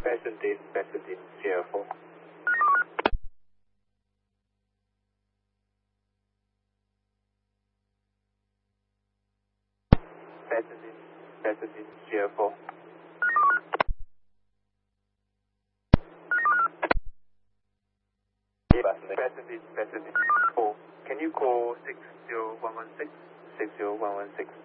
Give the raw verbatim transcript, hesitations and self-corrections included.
Pasadena, Pasadena, Sierra four. Pasadena, Pasadena, Sierra four. Pasadena, Pasadena, four. Can you call six zero one one six? six zero one one six.